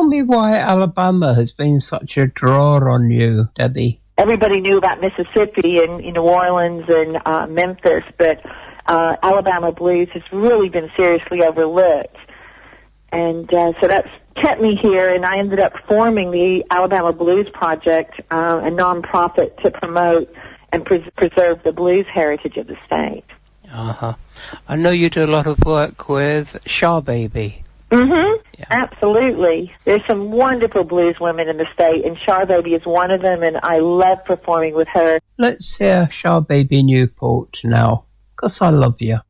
me why Alabama has been such a draw on you, Debbie. Everybody knew about Mississippi and New Orleans and Memphis, but Alabama blues has really been seriously overlooked. And so that's kept me here, and I ended up forming the Alabama Blues Project, a nonprofit to promote and preserve the blues heritage of the state. Uh-huh. I know you do a lot of work with Shar Baby. Mm-hmm. Yeah. Absolutely. There's some wonderful blues women in the state, and Shar Baby is one of them, and I love performing with her. Let's hear Shar Baby Newport now, 'cause I love you.